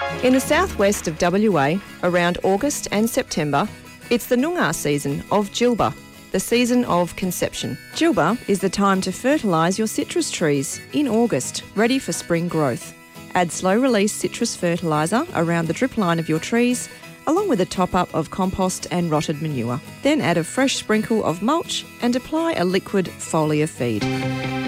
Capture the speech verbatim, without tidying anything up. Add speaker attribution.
Speaker 1: In the southwest of W A, around August and September, it's the Noongar season of Djilba, the season of conception. Djilba is the time to fertilise your citrus trees in August, ready for spring growth. Add slow-release citrus fertiliser around the drip line of your trees, along with a top-up of compost and rotted manure. Then add a fresh sprinkle of mulch and apply a liquid foliar feed.